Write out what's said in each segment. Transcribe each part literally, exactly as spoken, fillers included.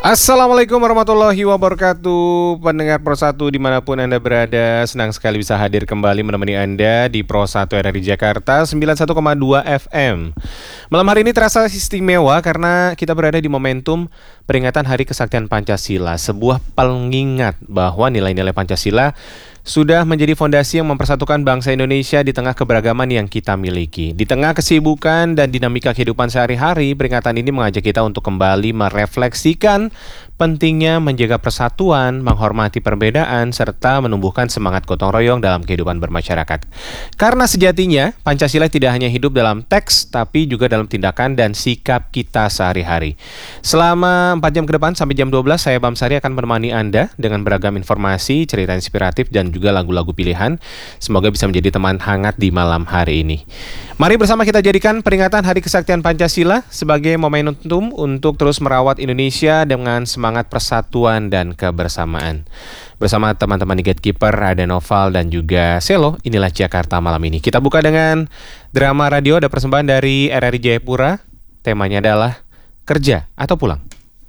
Assalamualaikum warahmatullahi wabarakatuh. Pendengar Pro satu dimanapun Anda berada, senang sekali bisa hadir kembali menemani Anda di Pro satu R R I Jakarta sembilan puluh satu koma dua F M. Malam hari ini terasa istimewa karena kita berada di momentum peringatan Hari Kesaktian Pancasila, sebuah pengingat bahwa nilai-nilai Pancasila sudah menjadi fondasi yang mempersatukan bangsa Indonesia di tengah keberagaman yang kita miliki. Di tengah kesibukan dan dinamika kehidupan sehari-hari, peringatan ini mengajak kita untuk kembali merefleksikan pentingnya menjaga persatuan, menghormati perbedaan, serta menumbuhkan semangat gotong royong dalam kehidupan bermasyarakat. Karena sejatinya, Pancasila tidak hanya hidup dalam teks, tapi juga dalam tindakan dan sikap kita sehari-hari. Selama empat jam ke depan sampai jam dua belas, saya Bamsari akan menemani Anda dengan beragam informasi, cerita inspiratif, dan juga lagu-lagu pilihan. Semoga bisa menjadi teman hangat di malam hari ini. Mari bersama kita jadikan peringatan Hari Kesaktian Pancasila sebagai momentum untuk terus merawat Indonesia dengan semangat persatuan dan kebersamaan. Bersama teman-teman di Gatekeeper, ada Noval dan juga Selo, inilah Jakarta malam ini. Kita buka dengan drama radio, ada persembahan dari R R I Jayapura. Temanya adalah kerja atau pulang.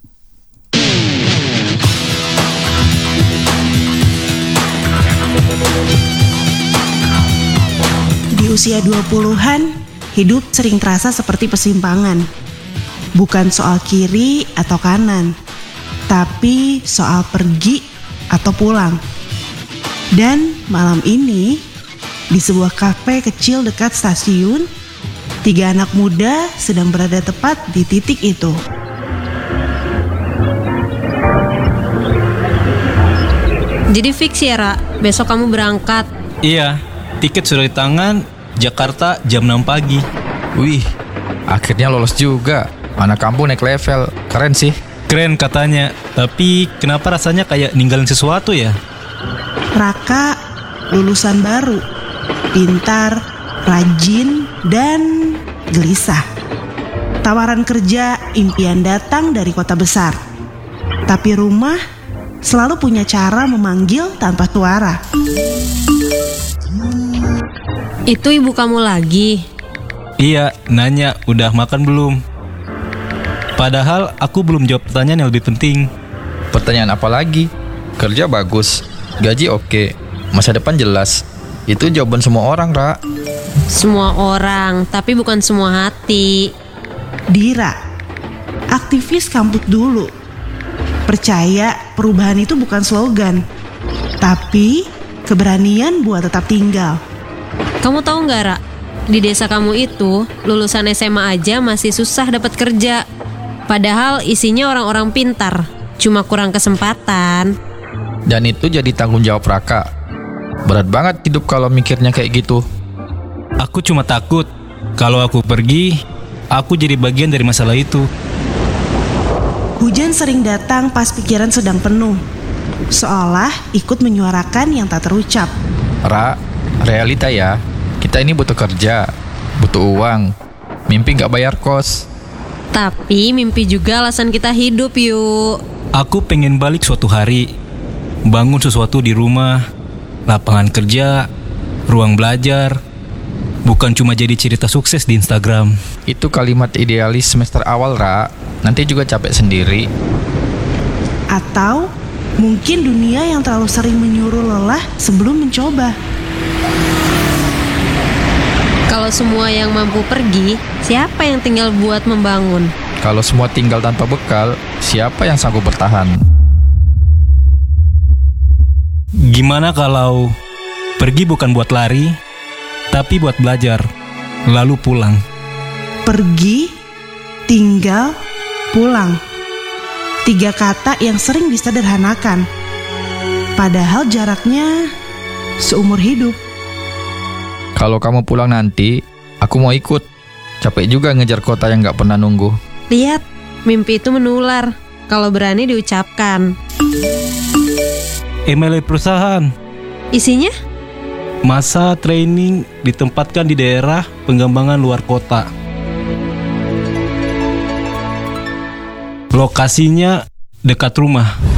Di usia dua puluhan, hidup sering terasa seperti persimpangan. Bukan soal kiri atau kanan, tapi soal pergi atau pulang. Dan malam ini, di sebuah kafe kecil dekat stasiun, tiga anak muda sedang berada tepat di titik itu. Jadi fix ya, Ra, besok kamu berangkat. Iya, tiket sudah di tangan, Jakarta jam enam pagi. Wih, akhirnya lolos juga. Anak kampung naik level, keren sih. Keren katanya, tapi kenapa rasanya kayak ninggalin sesuatu ya? Raka lulusan baru, pintar, rajin, dan gelisah. Tawaran kerja impian datang dari kota besar. Tapi rumah selalu punya cara memanggil tanpa suara. Itu ibu kamu lagi? Iya, nanya udah makan belum? Padahal aku belum jawab pertanyaan yang lebih penting. Pertanyaan apa lagi? Kerja bagus, gaji oke, masa depan jelas. Itu jawaban semua orang, Ra. Semua orang, tapi bukan semua hati. Dira, aktivis kampus dulu. Percaya perubahan itu bukan slogan, tapi keberanian buat tetap tinggal. Kamu tahu nggak, Ra? Di desa kamu itu, lulusan S M A aja masih susah dapat kerja. Padahal isinya orang-orang pintar, cuma kurang kesempatan. Dan itu jadi tanggung jawab Raka. Berat banget hidup kalau mikirnya kayak gitu. Aku cuma takut kalau aku pergi, aku jadi bagian dari masalah itu. Hujan sering datang pas pikiran sedang penuh, seolah ikut menyuarakan yang tak terucap. Ra, realita ya. Kita ini butuh kerja, butuh uang, mimpi gak bayar kos. Tapi mimpi juga alasan kita hidup, yuk. Aku pengen balik suatu hari, bangun sesuatu di rumah, lapangan kerja, ruang belajar, bukan cuma jadi cerita sukses di Instagram. Itu kalimat idealis semester awal, Ra. Nanti juga capek sendiri. Atau mungkin dunia yang terlalu sering menyuruh lelah sebelum mencoba. Kalau semua yang mampu pergi, siapa yang tinggal buat membangun? Kalau semua tinggal tanpa bekal, siapa yang sanggup bertahan? Gimana kalau pergi bukan buat lari, tapi buat belajar, lalu pulang? Pergi, tinggal, pulang. Tiga kata yang sering disederhanakan. Padahal jaraknya seumur hidup. Kalau kamu pulang nanti, aku mau ikut. Capek juga ngejar kota yang gak pernah nunggu. Lihat, mimpi itu menular kalau berani diucapkan. Email perusahaan. Isinya? Masa training ditempatkan di daerah pengembangan luar kota. Lokasinya dekat rumah.